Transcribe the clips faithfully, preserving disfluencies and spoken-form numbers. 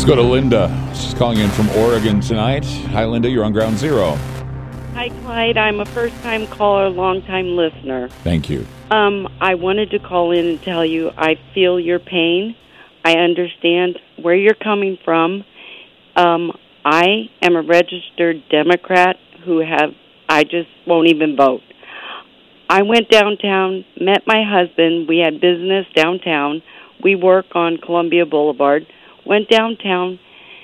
Let's go to Linda. She's calling in from Oregon tonight. Hi, Linda. You're on Ground Zero. Hi, Clyde. I'm a first-time caller, long-time listener. Thank you. Um, I wanted to call in and tell you I feel your pain. I understand where you're coming from. Um, I am a registered Democrat who have, I just won't even vote. I went downtown, met my husband. We had business downtown. We work on Columbia Boulevard. Went downtown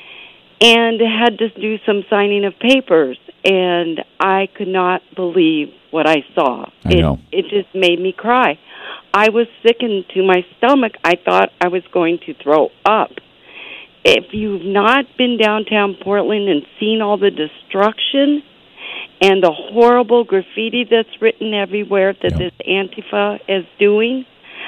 and had to do some signing of papers. And I could not believe what I saw. I it, know. It just made me cry. I was sickened to my stomach. I thought I was going to throw up. If you've not been downtown Portland and seen all the destruction and the horrible graffiti that's written everywhere that Yep. this Antifa is doing,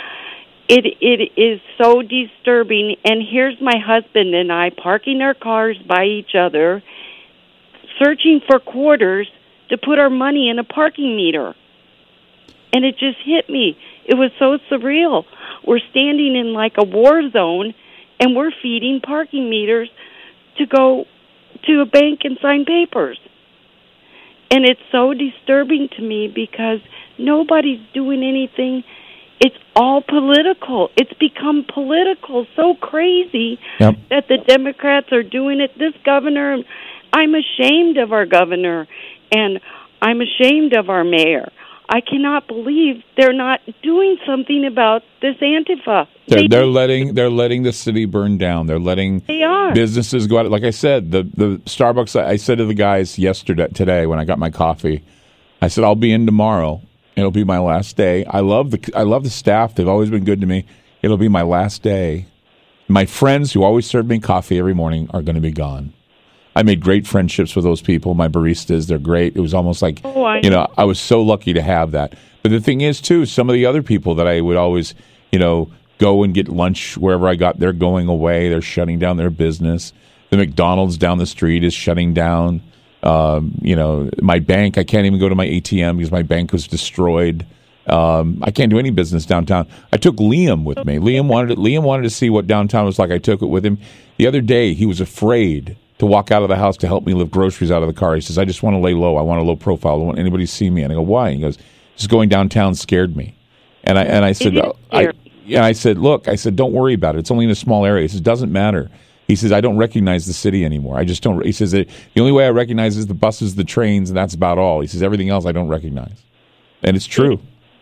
it it is so disturbing. And here's my husband and I parking our cars by each other, searching for quarters to put our money in a parking meter. And it just hit me. It was so surreal. We're standing in like a war zone, and we're feeding parking meters to go to a bank and sign papers. And it's so disturbing to me because nobody's doing anything. It's all political. It's become political, so crazy Yep. that the Democrats are doing it. This governor, I'm ashamed of our governor, and I'm ashamed of our mayor. I cannot believe they're not doing something about this Antifa. They're, They- they're letting they're letting the city burn down. They're letting They are. businesses go out. Like I said, the the Starbucks. I said to the guys yesterday, today when I got my coffee, I said I'll be in tomorrow. It'll be my last day. I love the I love the staff. They've always been good to me. It'll be my last day. My friends who always serve me coffee every morning are going to be gone. I made great friendships with those people. My baristas, they're great. It was almost like, Oh, I you know, I was so lucky to have that. But the thing is, too, some of the other people that I would always, you know, go and get lunch wherever I got, they're going away. They're shutting down their business. The McDonald's down the street is shutting down. Um, you know, my bank, I can't even go to my A T M because my bank was destroyed. Um, I can't do any business downtown. I took Liam with me. Liam wanted to, Liam wanted to see what downtown was like. I took it with him. The other day, he was afraid to walk out of the house to help me lift groceries out of the car. He says, I just want to lay low. I want a low profile. I don't want anybody to see me. And I go, why? He goes, just going downtown scared me. And I and I said, It is I, scary. yeah, I said, look, I said, don't worry about it. It's only in a small area. He says, it doesn't matter. He says, I don't recognize the city anymore. I just don't. He says, the only way I recognize is the buses, the trains, and that's about all. He says, everything else I don't recognize. And it's true.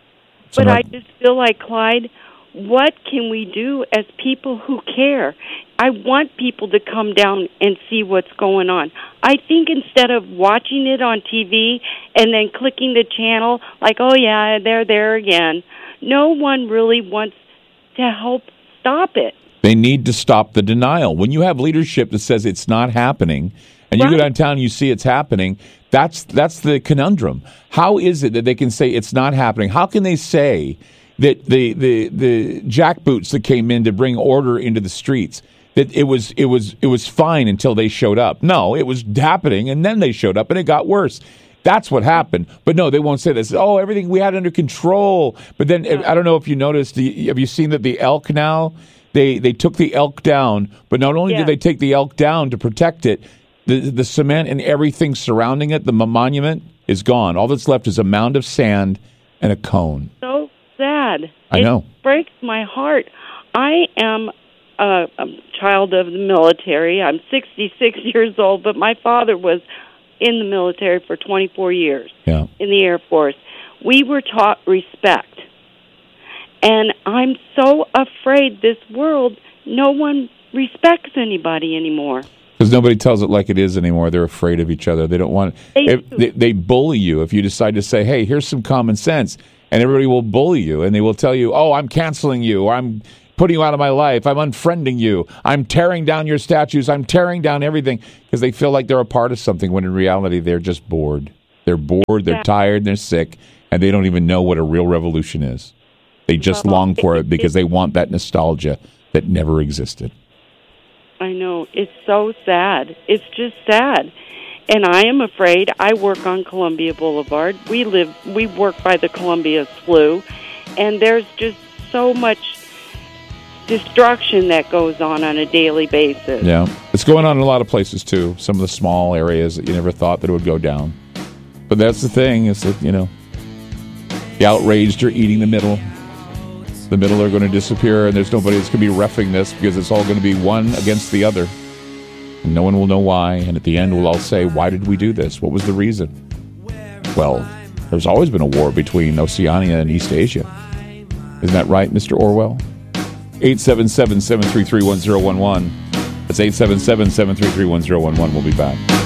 So But my- I just feel like, Clyde, what can we do as people who care? I want people to come down and see what's going on. I think instead of watching it on T V and then clicking the channel, like, oh, yeah, they're there again, no one really wants to help stop it. They need to stop the denial. When you have leadership that says it's not happening, and you Right. go downtown and you see it's happening, that's that's the conundrum. How is it that they can say it's not happening? How can they say that the the the jackboots that came in to bring order into the streets, that it was it was it was fine until they showed up? No, it was happening, and then they showed up, and it got worse. That's what happened. But no, they won't say this. Oh, everything we had under control. But then I don't know if you noticed. The, have you seen that the elk now? They they took the elk down, but not only Yeah. did they take the elk down to protect it, the the cement and everything surrounding it, the monument, is gone. All that's left is a mound of sand and a cone. So sad. I it know. breaks my heart. I am a, a child of the military. I'm sixty-six years old, but my father was in the military for twenty-four years Yeah. in the Air Force. We were taught respect. And I'm so afraid this world, no one respects anybody anymore. Because nobody tells it like it is anymore. They're afraid of each other. They don't want. They If, do. they, they bully you if you decide to say, "Hey, here's some common sense," and everybody will bully you, and they will tell you, "Oh, I'm canceling you, or I'm putting you out of my life. I'm unfriending you. I'm tearing down your statues. I'm tearing down everything," because they feel like they're a part of something. When in reality, they're just bored. They're bored. They're Yeah. tired. They're sick, and they don't even know what a real revolution is. They just Well, long for it- it because they want that nostalgia that never existed. I know. It's so sad. It's just sad. And I am afraid. I work on Columbia Boulevard. We live, we work by the Columbia Slough. And there's just so much destruction that goes on on a daily basis. Yeah. It's going on in a lot of places, too. Some of the small areas that you never thought that it would go down. But that's the thing, is that, you know, the outraged are eating the middle. The middle are going to disappear, and there's nobody that's going to be reffing this because it's all going to be one against the other. And no one will know why, and at the end we'll all say, why did we do this? What was the reason? Well, there's always been a war between Oceania and East Asia. Isn't that right, Mister Orwell? eight seven seven, seven three three, one zero one one. That's eight seven seven, seven three three, one zero one one. We'll be back.